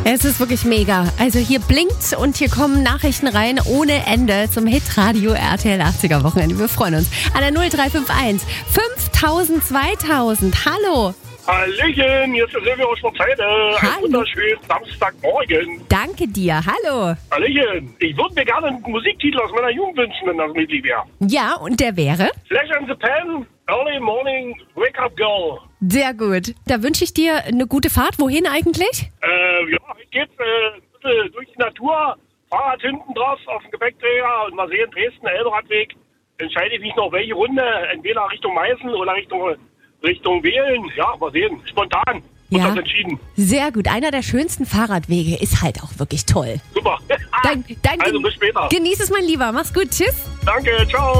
Es ist wirklich mega. Also hier blinkt und hier kommen Nachrichten rein ohne Ende zum Hitradio RTL 80er Wochenende. Wir freuen uns. An der 0351 5000 2000. Hallo. Hallöchen, hier ist der Silvio aus Schwarzheide. Hallo. Einen wunderschönen Samstagmorgen. Danke dir. Hallo. Hallöchen, ich würde mir gerne einen Musiktitel aus meiner Jugend wünschen, wenn das möglich wäre. Ja, und der wäre? Flash and the Pan, Early Morning, Wake Up Girl. Sehr gut. Da wünsche ich dir eine gute Fahrt. Wohin eigentlich? Ja, heute geht's ein bisschen durch die Natur, Fahrrad hinten drauf auf dem Gepäckträger und mal sehen, Dresden-Elberadweg. Entscheide ich mich noch, welche Runde, entweder Richtung Meißen oder Richtung Wählen. Ja, mal sehen, spontan wird das entschieden. Sehr gut. Einer der schönsten Fahrradwege ist halt auch wirklich toll. Super. Dann Also bis später. Genieß es, mein Lieber. Mach's gut. Tschüss. Danke, ciao.